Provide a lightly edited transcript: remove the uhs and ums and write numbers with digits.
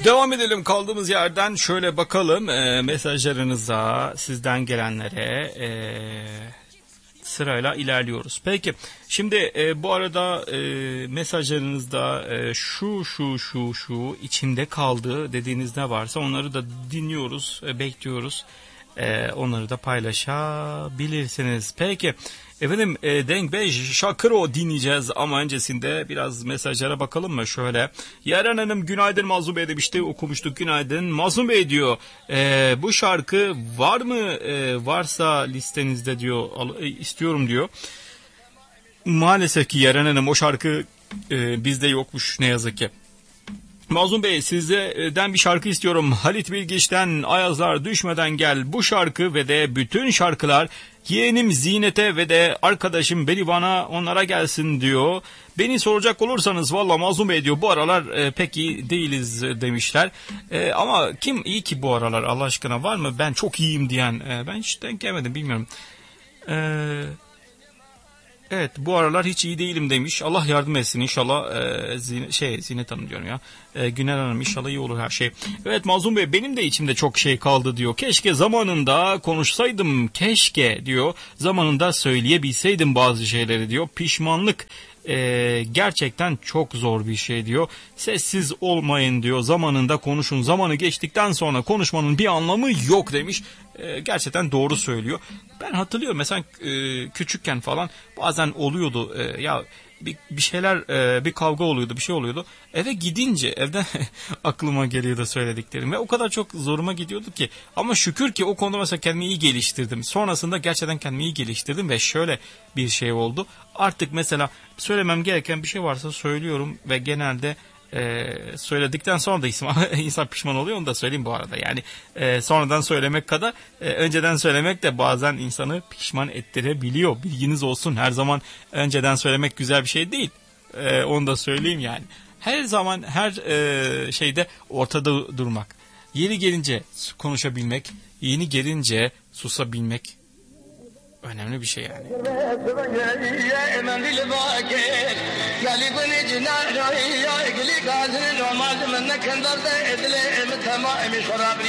Devam edelim kaldığımız yerden, şöyle bakalım mesajlarınıza, sizden gelenlere sırayla ilerliyoruz. Peki şimdi bu arada mesajlarınızda şu içimde kaldı dediğiniz ne varsa onları da dinliyoruz, bekliyoruz. Onları da paylaşabilirsiniz. Peki efendim, Denk Bey Şakiro dinleyeceğiz ama öncesinde biraz mesajlara bakalım mı? Şöyle, Yaren Hanım günaydın Mazlum Bey demişti, okumuştuk. Günaydın Mazlum Bey diyor, bu şarkı var mı? Varsa listenizde diyor, istiyorum diyor. Maalesef ki Yaren Hanım, o şarkı bizde yokmuş ne yazık ki. Mazlum Bey, sizden bir şarkı istiyorum. Halit Bilgiç'ten Ayazlar Düşmeden Gel. Bu şarkı ve de bütün şarkılar yeğenim Zinet'e ve de arkadaşım Berivan'a, onlara gelsin diyor. Beni soracak olursanız valla Mazlum Bey diyor, bu aralar pek iyi değiliz demişler. Ama kim iyi ki bu aralar, Allah aşkına var mı ben çok iyiyim diyen? Ben hiç denk gelmedim, bilmiyorum. Evet, bu aralar hiç iyi değilim demiş. Allah yardım etsin inşallah. Zinet Hanım diyorum ya. Güner Hanım, inşallah iyi olur her şey. Evet Mazlum Bey, benim de içimde çok şey kaldı diyor. Keşke zamanında konuşsaydım, keşke diyor. Zamanında söyleyebilseydim bazı şeyleri diyor. Pişmanlık gerçekten çok zor bir şey diyor. Sessiz olmayın diyor. Zamanında konuşun. Zamanı geçtikten sonra konuşmanın bir anlamı yok demiş. Gerçekten doğru söylüyor. Ben hatırlıyorum mesela küçükken falan bazen oluyordu ya bir şeyler, bir kavga oluyordu, bir şey oluyordu. Eve gidince evden aklıma geliyordu söylediklerim ve o kadar çok zoruma gidiyordu ki. Ama şükür ki o konuda mesela kendimi iyi geliştirdim. Sonrasında gerçekten kendimi iyi geliştirdim ve şöyle bir şey oldu. Artık mesela söylemem gereken bir şey varsa söylüyorum ve genelde söyledikten sonra da insan pişman oluyor, onu da söyleyeyim bu arada. Yani sonradan söylemek kadar önceden söylemek de bazen insanı pişman ettirebiliyor. Bilginiz olsun, her zaman önceden söylemek güzel bir şey değil. Onu da söyleyeyim yani. Her zaman her şeyde ortada durmak. Yeri gelince konuşabilmek, yeni gelince susabilmek önemli bir şey yani.